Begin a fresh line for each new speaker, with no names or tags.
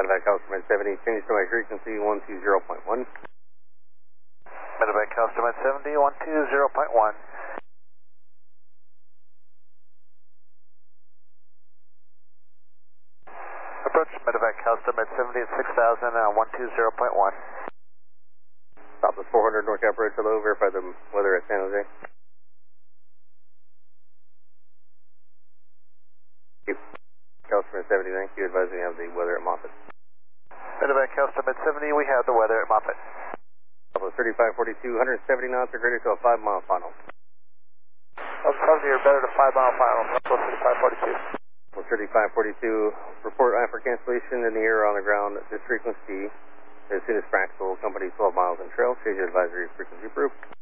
Medevac Customer 70, change to my frequency 120.1.
Medevac Customer 70, 120.1. Approach Medevac Customer 70 at 6,000, 120.1.
Stop this 400 NorCal approach, hello, verify the weather at San Jose. Customer 70, thank you. Advising you have the weather at Moffett.
Medevac Customer 70, we have the weather at Moffett.
Level 3542, 170 knots or greater to a 5-mile final.
Level you're better to 5-mile final. Level 3542.
Level 3542, report for cancellation in the air or on the ground. This frequency, as soon as practical, company 12 miles in trail. Change advisory frequency approved.